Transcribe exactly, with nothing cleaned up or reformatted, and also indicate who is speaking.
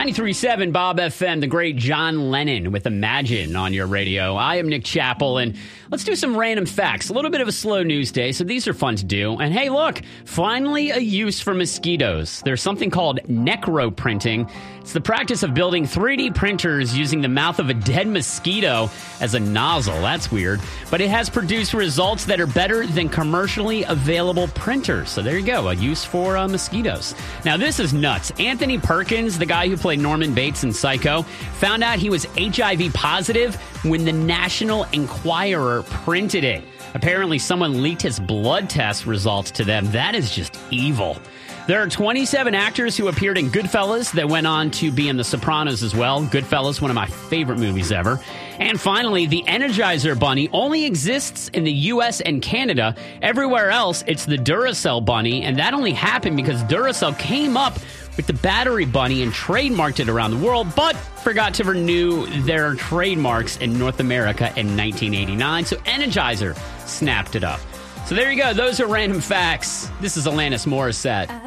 Speaker 1: ninety-three point seven Bob F M, the great John Lennon with Imagine on your radio. I am Nick Chappell, and let's do some random facts. A little bit of a slow news day, so these are fun to do. And hey, look, finally a use for mosquitoes. There's something called necroprinting. It's the practice of building three D printers using the mouth of a dead mosquito as a nozzle. That's weird. But it has produced results that are better than commercially available printers. So there you go, a use for uh, mosquitoes. Now, this is nuts. Anthony Perkins, the guy who played Norman Bates in Psycho, found out he was H I V positive when the National Enquirer printed it. Apparently, someone leaked his blood test results to them. That is just evil. There are twenty-seven actors who appeared in Goodfellas that went on to be in The Sopranos as well. Goodfellas, one of my favorite movies ever. And finally, the Energizer Bunny only exists in the U S and Canada. Everywhere else, it's the Duracell Bunny, and that only happened because Duracell came up with the Battery Bunny and trademarked it around the world, but forgot to renew their trademarks in North America in nineteen eighty-nine, so Energizer snapped it up. So there you go. Those are random facts. This is Alanis Morissette.